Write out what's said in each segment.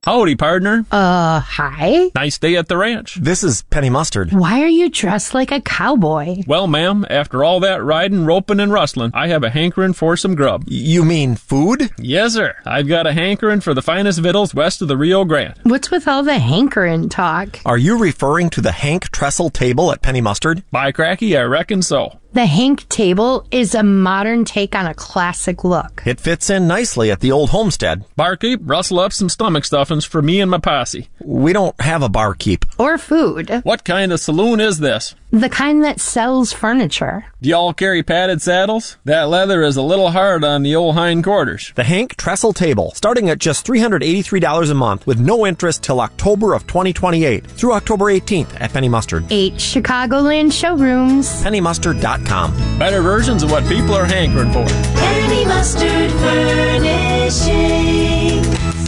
Howdy, partner. Hi? Nice day at the ranch. This is Penny Mustard. Why are you dressed like a cowboy? Well, ma'am, after all that riding, roping, and rustling, I have a hankering for some grub. You mean food? Yes, sir. I've got a hankering for the finest victuals west of the Rio Grande. What's with all the hankering talk? Are you referring to the Hank Trestle table at Penny Mustard? By cracky, I reckon so. The Hank table is a modern take on a classic look. It fits in nicely at the old homestead. Barkeep, rustle up some stomach stuffings for me and my posse. We don't have a barkeep. Or food. What kind of saloon is this? The kind that sells furniture. Do y'all carry padded saddles? That leather is a little hard on the old hindquarters. The Hank Trestle table, starting at just $383 a month with no interest till October of 2028 through October 18th at Penny Mustard. 8 Chicagoland showrooms. PennyMustard.com. Better versions of what people are hankering for. Penny Mustard Furnishing.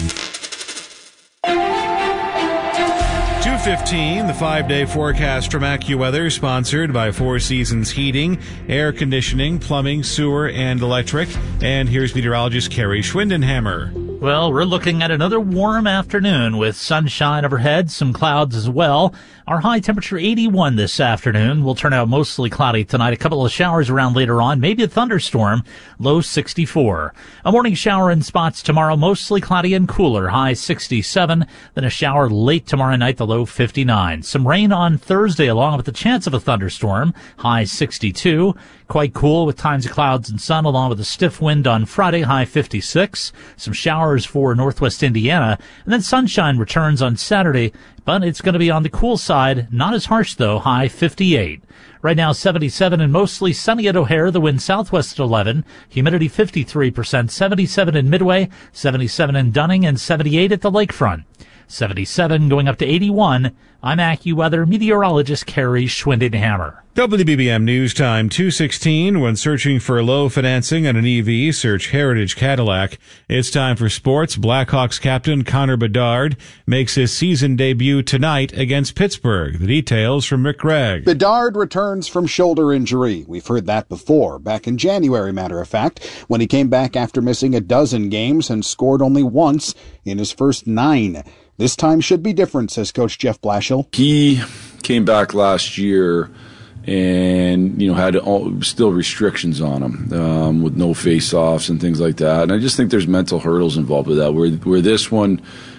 2:15, the 5-day forecast from AccuWeather, sponsored by Four Seasons Heating, Air Conditioning, Plumbing, Sewer, and Electric. And here's meteorologist Carrie Schwindenhammer. Well, we're looking at another warm afternoon with sunshine overhead, some clouds as well. Our high temperature 81 this afternoon. Will turn out mostly cloudy tonight. A couple of showers around later on, maybe a thunderstorm, low 64. A morning shower in spots tomorrow, mostly cloudy and cooler, high 67. Then a shower late tomorrow night, the low 59. Some rain on Thursday along with the chance of a thunderstorm, high 62. Quite cool with times of clouds and sun along with a stiff wind on Friday, high 56. Some showers for northwest Indiana. And then sunshine returns on Saturday, but it's going to be on the cool side. Not as harsh, though, high 58. Right now, 77 and mostly sunny at O'Hare. The wind southwest at 11. Humidity 53%. 77 in Midway, 77 in Dunning, and 78 at the lakefront. 77 going up to 81. I'm AccuWeather meteorologist Carrie Schwindenhammer. WBBM News Time 2:16. When searching for low financing on an EV, search Heritage Cadillac. It's time for sports. Blackhawks captain Connor Bedard makes his season debut tonight against Pittsburgh. The details from Rick Gregg. Bedard returns from shoulder injury. We've heard that before, back in January, matter of fact, when he came back after missing a dozen games and scored only once in his first 9. This time should be different, says Coach Jeff Blashill. He came back last year and, had still restrictions on him with no face-offs and things like that. And I just think there's mental hurdles involved with that, where this one,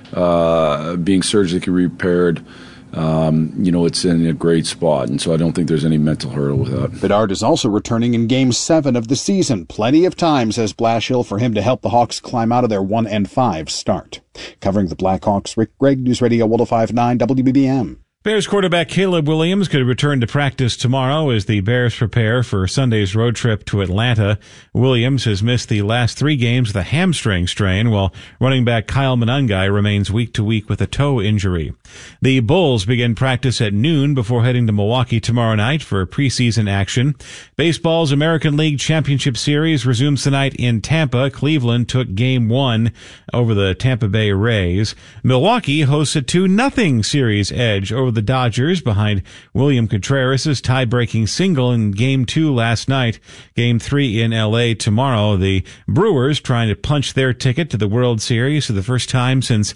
being surgically repaired, it's in a great spot. And so I don't think there's any mental hurdle with that. Bedard is also returning in Game 7 of the season. Plenty of time, says Blashill, for him to help the Hawks climb out of their 1-5 start. Covering the Blackhawks, Rick Gregg, News Radio 105.9 WBBM. Bears quarterback Caleb Williams could return to practice tomorrow as the Bears prepare for Sunday's road trip to Atlanta. Williams has missed the last 3 games with a hamstring strain, while running back Kyle Monangai remains week to week with a toe injury. The Bulls begin practice at noon before heading to Milwaukee tomorrow night for preseason action. Baseball's American League Championship Series resumes tonight in Tampa. Cleveland took Game 1 over the Tampa Bay Rays. Milwaukee hosts a 2-0 series edge over the Dodgers behind William Contreras' tie-breaking single in Game 2 last night. Game 3 in L.A. tomorrow. The Brewers trying to punch their ticket to the World Series for the first time since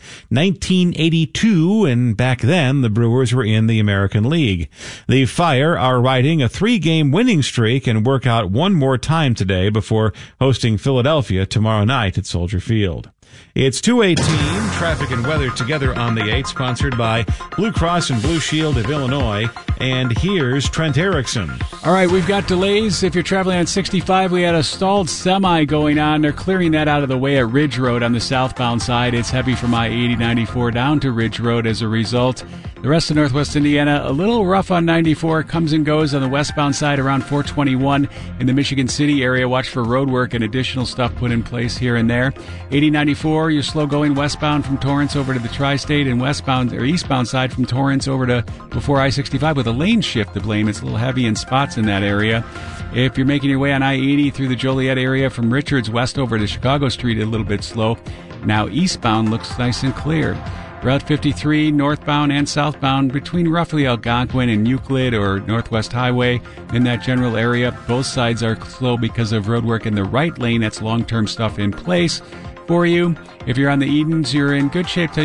1982, and back then the Brewers were in the American League. The Fire are riding a 3-game winning streak and work out one more time today before hosting Philadelphia tomorrow night at Soldier Field. It's 2:18, traffic and weather together on the 8, sponsored by Blue Cross and Blue Shield of Illinois. And here's Trent Erickson. All right, we've got delays. If you're traveling on 65, we had a stalled semi going on. They're clearing that out of the way at Ridge Road on the southbound side. It's heavy from I-80-94 down to Ridge Road as a result. The rest of Northwest Indiana, a little rough on 94, comes and goes on the westbound side around 421. In the Michigan City area, watch for road work and additional stuff put in place here and there. 80-94, you're slow going westbound from Torrance over to the Tri-State, and westbound or eastbound side from Torrance over to before I-65 with a lane shift to blame. It's a little heavy in spots in that area. If you're making your way on I-80 through the Joliet area from Richards west over to Chicago Street, a little bit slow. Now eastbound looks nice and clear. Route 53, northbound and southbound, between roughly Algonquin and Euclid or Northwest Highway in that general area. Both sides are slow because of road work in the right lane. That's long-term stuff in place for you. If you're on the Edens, you're in good shape to